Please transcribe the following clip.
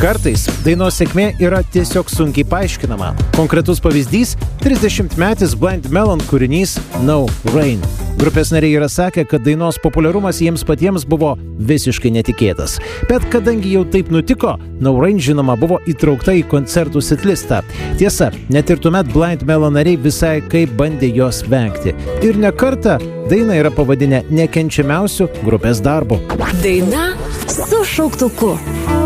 Kartais dainos sėkmė yra tiesiog sunkiai paaiškinama. Konkretus pavyzdys – 30-metis Blind Melon kūrinys No Rain. Grupės nariai yra sakę, kad dainos populiarumas jiems patiems buvo visiškai netikėtas. Bet kadangi jau taip nutiko, No Rain žinoma buvo įtraukta į koncertų setlistą. Tiesa, net ir tuomet Blind Melon nariai visai kaip bandė jos vengti. Ir ne kartą dainą yra pavadinę nekenčiamiausiu grupės darbu. Daina su šauktuku.